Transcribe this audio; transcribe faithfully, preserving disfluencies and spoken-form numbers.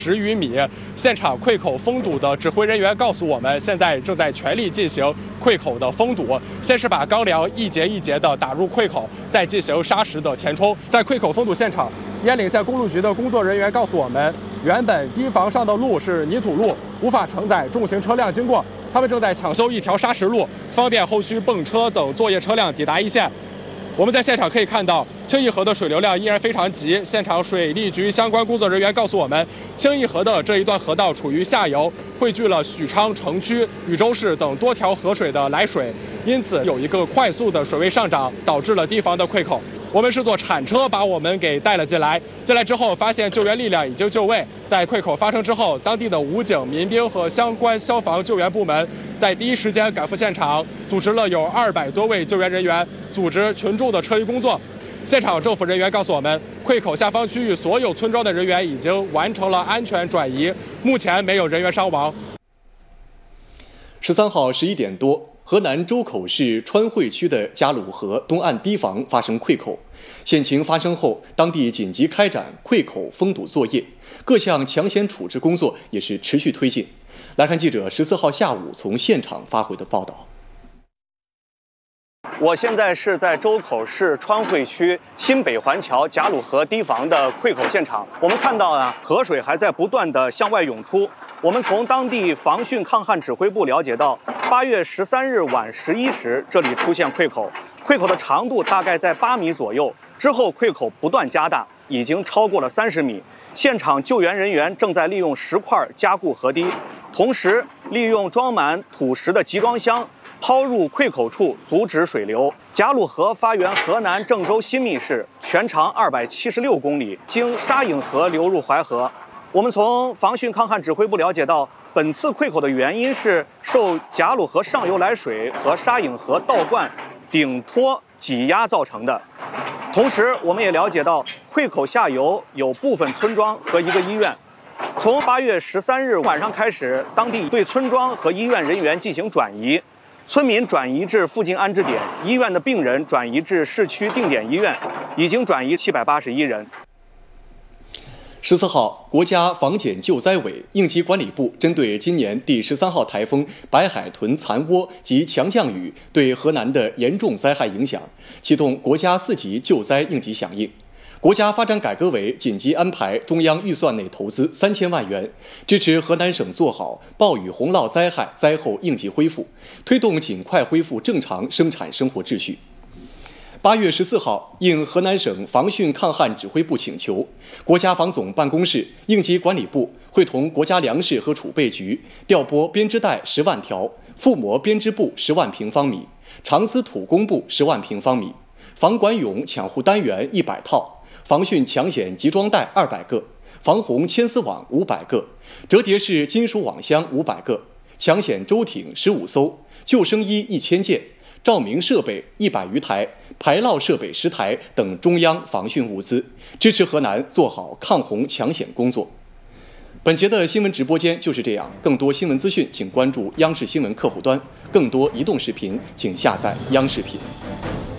十余米，现场溃口封堵的指挥人员告诉我们，现在正在全力进行溃口的封堵。先是把钢梁一节一节的打入溃口，再进行砂石的填充。在溃口封堵现场，烟岭县公路局的工作人员告诉我们，原本堤防上的路是泥土路，无法承载重型车辆经过，他们正在抢修一条砂石路，方便后续泵车等作业车辆抵达一线。我们在现场可以看到，清义河的水流量依然非常急。现场水利局相关工作人员告诉我们，清义河的这一段河道处于下游，汇聚了许昌城区、禹州市等多条河水的来水，因此有一个快速的水位上涨，导致了堤防的溃口。我们是坐铲车把我们给带了进来，进来之后发现救援力量已经就位。在溃口发生之后，当地的武警、民兵和相关消防救援部门在第一时间赶赴现场，组织了有二百多位救援人员，组织群众的撤离工作。现场政府人员告诉我们，溃口下方区域所有村庄的人员已经完成了安全转移，目前没有人员伤亡。 十三号十一点多，河南周口市川汇区的贾鲁河东岸堤防发生溃口，险情发生后，当地紧急开展溃口封堵作业，各项抢险处置工作也是持续推进。来看记者十四号下午从现场发回的报道。 我现在是在周口市川汇区新北环桥贾鲁河堤防的溃口现场。我们看到啊，河水还在不断的向外涌出。我们从当地防汛抗旱指挥部了解到，八月十三日晚十一时，这里出现溃口，溃口的长度大概在八米左右。之后溃口不断加大，已经超过了三十米。现场救援人员正在利用石块加固河堤，同时利用装满土石的集装箱抛入溃口处，阻止水流。贾鲁河发源河南郑州新密市，全长二百七十六公里，经沙颍河流入淮河。我们从防汛抗旱指挥部了解到，本次溃口的原因是受贾鲁河上游来水和沙颍河倒灌顶托挤压造成的。同时，我们也了解到，溃口下游有部分村庄和一个医院。从八月十三日晚上开始，当地对村庄和医院人员进行转移。村民转移至附近安置点，医院的病人转移至市区定点医院，已经转移七百八十一人。 十四号，国家防检救灾委、应急管理部针对今年第十三号台风白海豚残涡及强降雨对河南的严重灾害影响，启动国家四级救灾应急响应。国家发展改革委紧急安排中央预算内投资三千万元，支持河南省做好暴雨洪涝灾害灾后应急恢复，推动尽快恢复正常生产生活秩序。八月十四号，应河南省防汛抗旱指挥部请求，国家防总办公室、应急管理部会同国家粮食和储备局调拨编织袋十万条、覆膜编织布十万平方米、长丝土工布十万平方米、防管涌抢护单元一百套。防汛抢险集装袋二百个，防洪牵丝网五百个，折叠式金属网箱五百个，抢险舟艇十五艘，救生衣一千件，照明设备一百余台，排涝设备十台等中央防汛物资，支持河南做好抗洪抢险工作。本节的新闻直播间就是这样，更多新闻资讯请关注央视新闻客户端，更多移动视频请下载央视频。